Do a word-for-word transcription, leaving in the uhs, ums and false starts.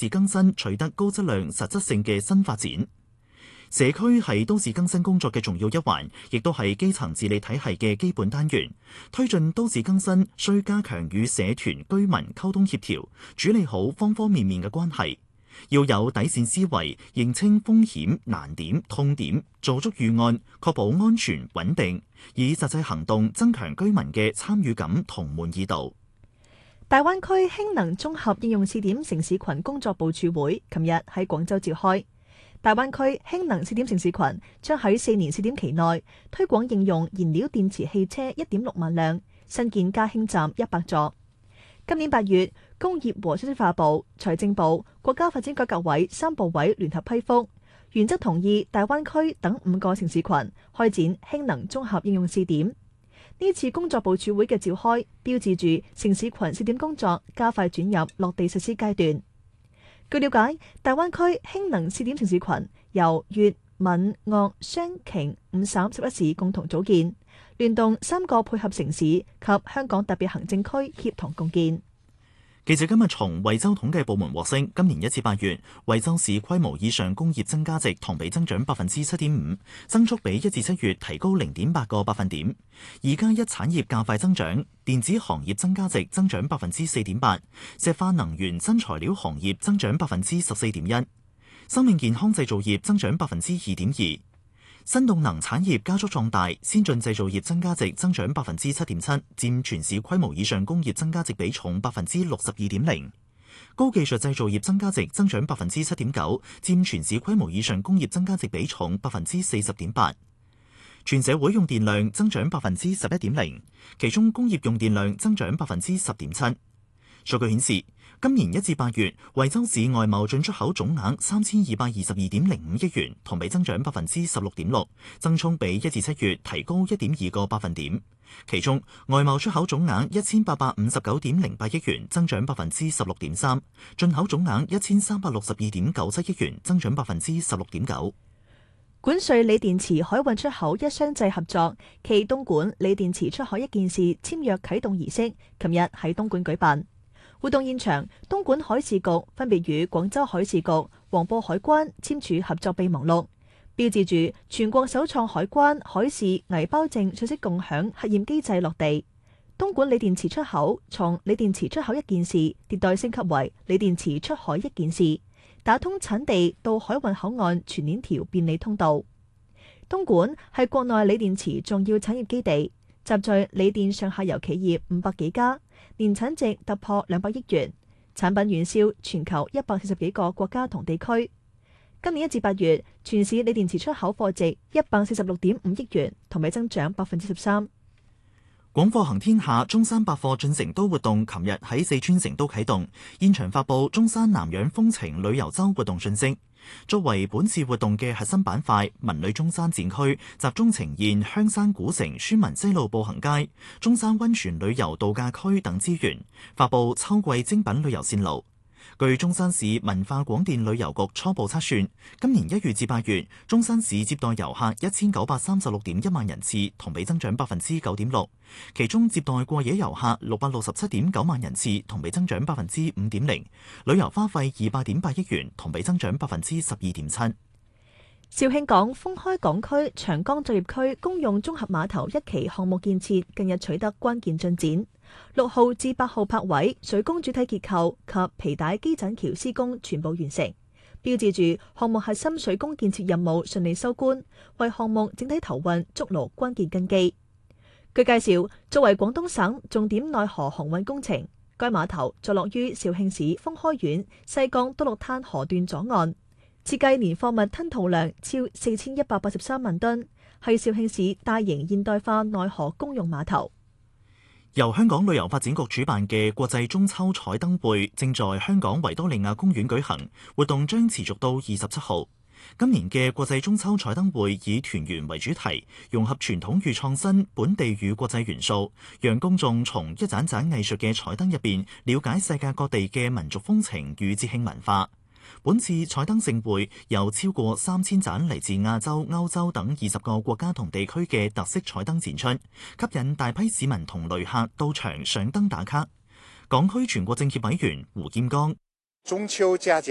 市更新取得高質量、實質性嘅新發展。社區係都市更新工作嘅重要一環，亦都係基層治理體系嘅基本單元。推進都市更新，需加強與社團居民溝通協調，處理好方方面面嘅關係。要有底線思維，認清風險、難點、痛點，做足預案，確保安全穩定，以實際行動增強居民嘅參與感同滿意度。 大灣區氫能綜合應用試點城市群工作部署會琴日喺廣州召開。大灣區氫能試點城市群將喺四年試點期內推廣應用燃料電池汽車一點六萬輛，新建加氫站一百座。今年八月，工業和信息化部、財政部、國家發展改革委三部委聯合批覆，原則同意大灣區等五個城市群開展氫能綜合應用試點。呢次工作部署會嘅召開，標誌住城市群試點工作加快轉入落地實施階段。據了解，大灣區氫能試點城市群由粵、閩、鄂、湘、瓊五省十一市共同組建，聯動三個配合城市及香港特別行政區協同共建。 記者今日從惠州統計部門獲悉，今年一至八月，惠州市規模以上工業增加值同比增長百分之七點五，增速比一至七月提高零點八個百分點。二加一產業較快增長，電子行業增加值增長百分之四點八，石化能源新材料行業增長百分之十四點一，生命健康製造業增長百分之二點二。新動能產業加速壯大，先進製造業增加值增長百分之七點七，佔全市規模以上工業增加值比重百分之六十二點零。高技術製造業增加值增長百分之七點九，佔全市規模以上工業增加值比重百分之四十點八。全社會用電量增長百分之十一點零，其中工業用電量增長百分之十點七。數據顯示，今年一至八月，惠州市外貿進出口總額三千二百二十二點零五億元，同比增長百分之十六點六，增速比一至七月提高一點二個百分點。其中，外貿出口總額一千八百五十九點零八億元，增長百分之十六點三；進口總額一千三百六十二點九七億元，增長百分之十六點九。 管稅鋰電池海運出口一箱制合作暨東莞鋰電池出海一件事簽約啟動儀式，琴日喺東莞舉辦。活動現場，東莞海事局分別與廣州海事局、黃埔海關簽署合作備忘錄，標誌住全國首創海關海事危包證信息共享核驗機制落地。東莞鋰電池出口從鋰電池出口一件事迭代升級為鋰電池出海一件事，打通產地到海運口岸全鏈條便利通道。東莞係國內鋰電池重要產業基地，集聚鋰電上下游企業五百幾家，年產值突破兩百億元，產品遠銷全球一百四十幾個國家同地區。今年一至八月，全市鋰電池出口貨值一百四十六點五億元，同比增長百分之十三。 廣貨行天下中山百貨進成都活動，琴日喺四川成都啟動，現場發佈中山南洋風情旅遊周活動信息。作為本次活動嘅核心板塊，文旅中山展區集中呈現香山古城、宣文西路步行街、中山溫泉旅遊度假區等資源，發佈秋季精品旅遊線路。據中山市文化廣電旅遊局初步測算，今年一月至八月，中山市接待遊客一千九百三十六點一萬人次，同比增長百分之九點六。其中接待過夜遊客六百六十七點九萬人次，同比增長百分之五點零。旅遊花費二百點八億元，同比增長百分之十二點七。 肇慶港封開港區長江作業區公用綜合碼頭一期項目建設近日取得關鍵進展，六號至八號泊位水工主體結構及皮帶基枕橋施工全部完成，標誌住項目核心水工建設任務順利收官，為項目整體投運築牢關鍵根基。據介紹，作為廣東省重點內河航運工程，該碼頭坐落於肇慶市封開縣西江多祿灘河段左岸。設計年貨物吞吐量超四千一百八十三萬噸，係肇慶市大型現代化內河公用碼頭。 由香港旅遊發展局主辦嘅國際中秋彩燈會正在香港維多利亞公園舉行，活動將持續到二十七號。今年嘅國際中秋彩燈會以團圓為主題，融合傳統與創新、本地與國際元素，讓公眾從一盞盞藝術嘅彩燈入邊了解世界各地嘅民族風情與節慶文化。本次彩燈盛會有超過三千盞嚟自亞洲、歐洲等二十個國家同地區嘅特色彩燈展出，吸引大批市民同旅客到場上燈打卡。港區全國政協委員胡劍剛： 中秋佳節